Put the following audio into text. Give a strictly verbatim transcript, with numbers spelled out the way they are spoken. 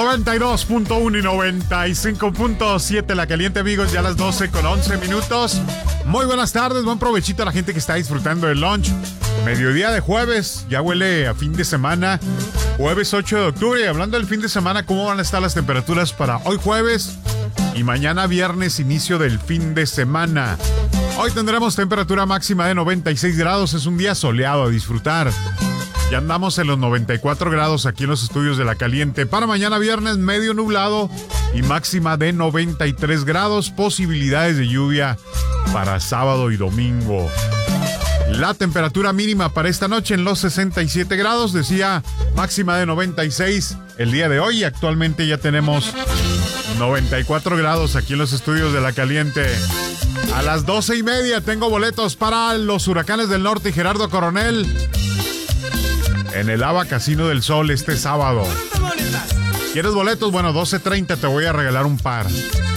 noventa y dos punto uno y noventa y cinco punto siete La Caliente, amigos, ya a las doce con once minutos. Muy buenas tardes, buen provechito a la gente que está disfrutando del lunch. Mediodía de jueves, ya huele a fin de semana. Jueves ocho de octubre, y hablando del fin de semana, ¿cómo van a estar las temperaturas para hoy jueves y mañana viernes, inicio del fin de semana? Hoy tendremos temperatura máxima de noventa y seis grados, es un día soleado a disfrutar. Ya andamos en los noventa y cuatro grados aquí en los estudios de La Caliente. Para mañana viernes, medio nublado y máxima de noventa y tres grados. Posibilidades de lluvia para sábado y domingo. La temperatura mínima para esta noche en los sesenta y siete grados. Decía máxima de noventa y seis el día de hoy. Actualmente ya tenemos noventa y cuatro grados aquí en los estudios de La Caliente. A las doce y media tengo boletos para los Huracanes del Norte y Gerardo Coronel en el ABA Casino del Sol este sábado. ¿Quieres boletos? Bueno, doce treinta te voy a regalar un par.